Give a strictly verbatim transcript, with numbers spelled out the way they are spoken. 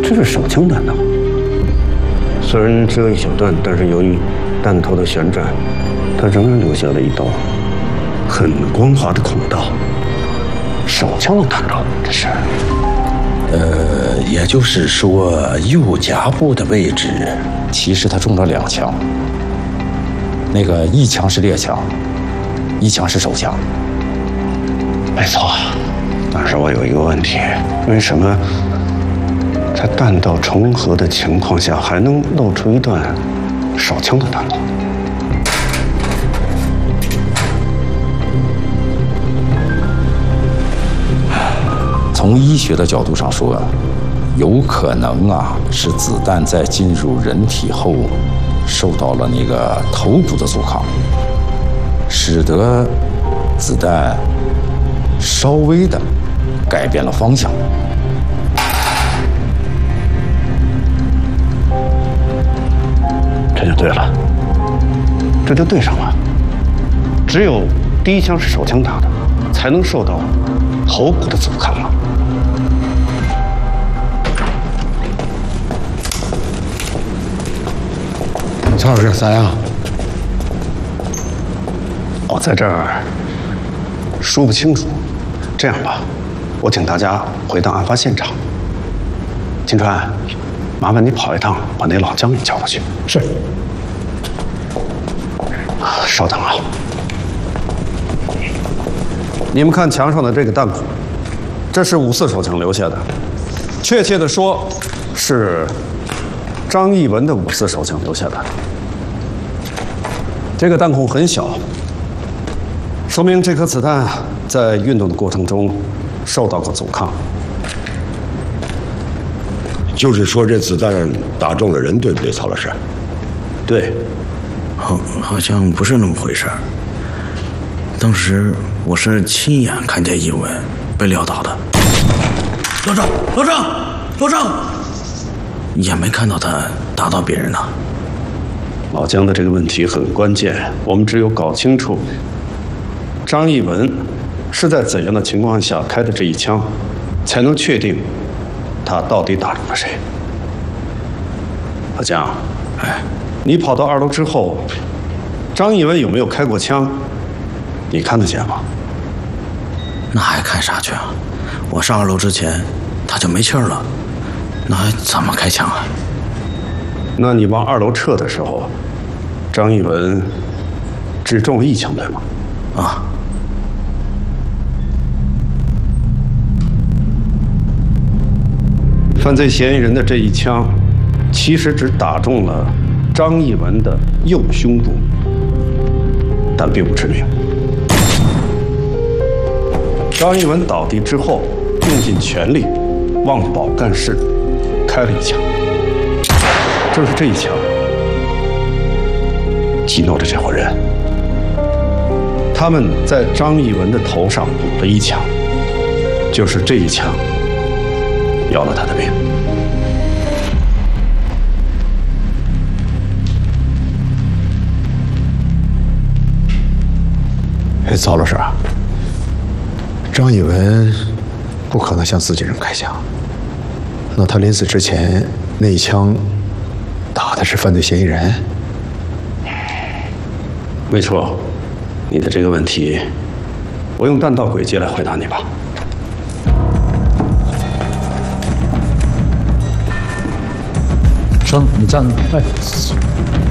这是手枪弹道，虽然只有一小段，但是由于弹头的旋转，它仍然留下了一道很光滑的孔道。手枪的弹道，这是。 呃，也就是说，右颊部的位置， 其实他中了两枪。那个一枪是猎枪，一枪是手枪。 没错，但是我有一个问题，为什么在弹道重合的情况下，还能露出一段手枪的弹道？ 从医学的角度上说，有可能啊是子弹在进入人体后，受到了那个头部的阻抗，使得子弹稍微的改变了方向。 这就对了，这就对上了。只有第一枪是手枪打的，才能受到头部的阻抗嘛。 曹老师咋样？ 我在这儿说不清楚。这样吧，我请大家回到案发现场。金川，麻烦你跑一趟，把那老姜给叫过去。 是。 稍等啊。你们看墙上的这个弹孔，这是五四手枪留下的，确切的说，是张艺文的五四手枪留下的。这个弹孔很小，说明这颗子弹在运动的过程中受到过阻抗。 就是说，这子弹打中了人，对不对，曹老师？ 对。 好，好像不是那么回事儿。当时我是亲眼看见一文被撂倒的。老张，老张，老张，也没看到他打到别人呢。 老姜的这个问题很关键，我们只有搞清楚张艺文是在怎样的情况下开的这一枪，才能确定他到底打中了谁。老姜，哎，你跑到二楼之后，张艺文有没有开过枪？你看得见吗？ 那还看啥去啊？我上二楼之前他就没气儿了，那还怎么开枪啊？ 那你往二楼撤的时候，张艺文只中了一枪，对吗？ 啊。 犯罪嫌疑人的这一枪，其实只打中了张艺文的右胸部，但并不致命。张艺文倒地之后，用尽全力往保干室开了一枪。正是这一枪激怒了这伙人，他们在张艺文的头上补了一枪，就是这一枪要了他的命。 哎，曹老师啊，张艺文不可能向自己人开枪，那他临死之前那一枪打的是犯罪嫌疑人？ 没错，你的这个问题，我用弹道轨迹来回答你吧。 生，你站，哎。